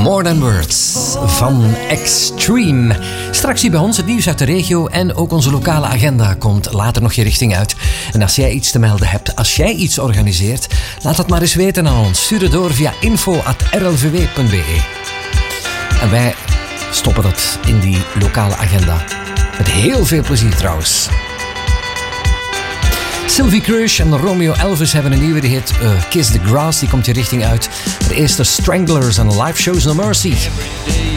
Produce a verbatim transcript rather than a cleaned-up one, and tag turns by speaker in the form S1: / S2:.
S1: More Than Words van Extreme. Straks hier bij ons het nieuws uit de regio en ook onze lokale agenda komt later nog je richting uit. En als jij iets te melden hebt, als jij iets organiseert, laat dat maar eens weten aan ons. Stuur het door via info at r l v w punt b e. En wij stoppen dat in die lokale agenda. Met heel veel plezier trouwens. Sylvie Crush en Romeo Elvis hebben een nieuwe, die heet uh, Kiss the Grass. Die komt je richting uit. De eerste Stranglers en Live Shows No Mercy.